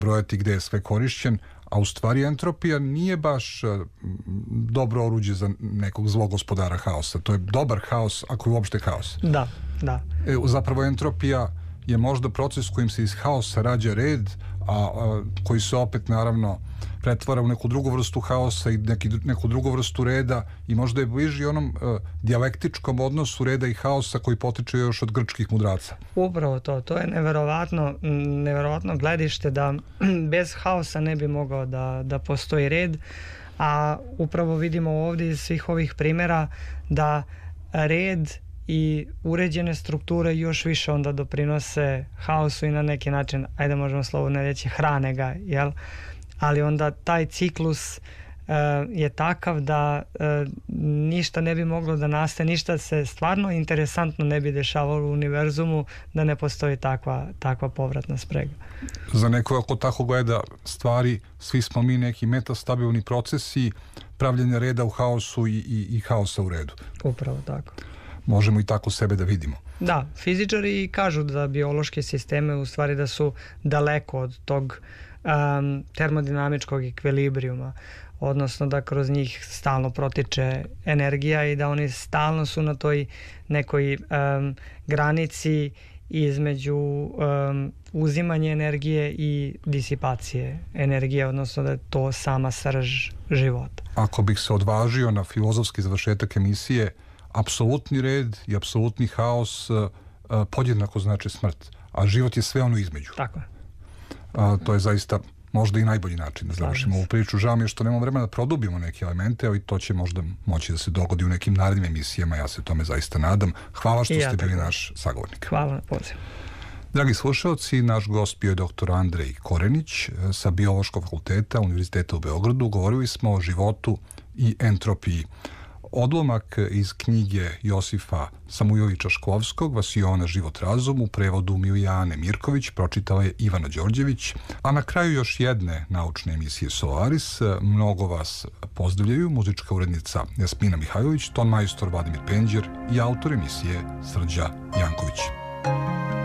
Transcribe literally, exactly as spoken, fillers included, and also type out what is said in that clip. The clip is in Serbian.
brojati gde je sve korišćen, a u stvari entropija nije baš dobro oruđe za nekog zlog gospodara haosa. To je dobar haos, ako je uopšte haos. Da, da. E, zapravo entropija je možda proces kojim se iz haosa rađa red, a, a koji se opet naravno pretvara u neku drugu vrstu haosa i neki, neku drugu vrstu reda i možda je bliži onom a, dijalektičkom odnosu reda i haosa koji potiče još od grčkih mudraca. Upravo to, to je neverovatno, neverovatno gledište da bez haosa ne bi mogao da, da postoji red, a upravo vidimo ovdje iz svih ovih primjera da red i uređene strukture još više onda doprinose haosu i na neki način, ajde možemo slobodno reći, hrane ga, jel? Ali onda taj ciklus uh, je takav da uh, ništa ne bi moglo da nastaje, ništa se stvarno interesantno ne bi dešavalo u univerzumu da ne postoji takva, takva povratna sprega. Za neko ko tako gleda stvari, svi smo mi neki metastabilni procesi pravljenja reda u haosu i, i, i haosa u redu. Upravo tako. Možemo i tako sebe da vidimo. Da, fizičari kažu da biološke sisteme u stvari da su daleko od tog um, termodinamičkog ekvilibrijuma, odnosno da kroz njih stalno protiče energija i da oni stalno su na toj nekoj um, granici između um, uzimanja energije i disipacije energije, odnosno da je to sama srž života. Ako bih se odvažio na filozofski završetak emisije, apsolutni red i apsolutni haos uh, podjednako znači smrt, a život je sve ono između. Tako je. A, to je zaista možda i najbolji način da završimo ovu priču. Žao mi je što nemamo vremena da produbimo neke elemente, ali to će možda moći da se dogodi u nekim narednim emisijama, ja se tome zaista nadam. Hvala što ja ste bili naš sagovornik. Hvala na pozivu. Dragi slušalci, naš gost bio je doktor Andrej Korenić sa Biološkog fakulteta Univerziteta u Beogradu. Govorili smo o životu i entropiji. Odlomak iz knjige Josifa Samujovića Šklovskog Vasiona Život razum u prevodu Milijane Mirković pročitala je Ivana Đorđević, a na kraju još jedne naučne emisije Solaris. Mnogo vas pozdravljaju muzička urednica Jasmina Mihajlović, ton majstor Vladimir Penđer i autor emisije Srđa Janković.